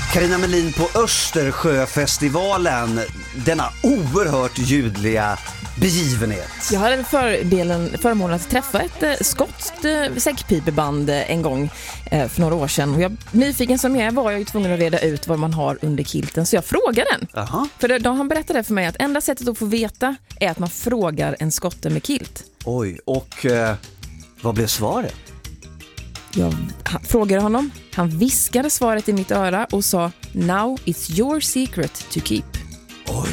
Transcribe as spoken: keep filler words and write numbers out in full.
Carina Melin på Östersjöfestivalen, denna oerhört ljudliga begivenhet. Jag hade fördelen, förmånen att träffa ett eh, skotskt eh, säckpipeband eh, en gång eh, för några år sedan. Och jag, nyfiken som jag var jag ju tvungen att reda ut vad man har under kilten. Så jag frågade den. Aha. För det, de, han berättade för mig att enda sättet att få veta är att man frågar en skotte med kilt. Oj, och eh, vad blev svaret? Jag han, frågade honom. Han viskade svaret i mitt öra och sa: "Now it's your secret to keep."